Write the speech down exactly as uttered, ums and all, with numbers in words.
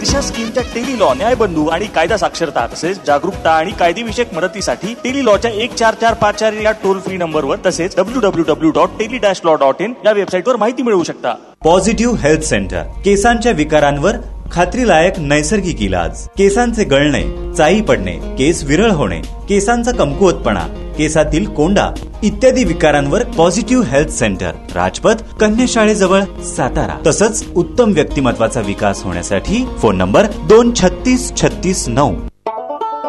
दिशा स्कीमच्या tele law न्यायबंधू आणि कायदा साक्षरता तसेच जागरूकता आणि कायदेविषयक मदतीसाठी टेली लॉच्या एक चार चार पाच चार या टोल फ्री नंबरवर तसेच W W W dot tele dash law dot in या वेबसाईटवर माहिती मिळवू शकता. पॉझिटिव्ह हेल्थ सेंटर, केसांच्या विकारांवर खात्रीलायक नैसर्गिक इलाज. केसांचे गळणे, चाई पडणे, केस विरळ होणे, केसांचा कमकुवतपणा, केसातील कोंडा इत्यादी विकारांवर positive health centre, Rajpath, कन्याशाळेजवळ, Satara. तसंच उत्तम व्यक्तिमत्वाचा विकास होण्यासाठी फोन नंबर दोन छत्तीस छत्तीस नऊ.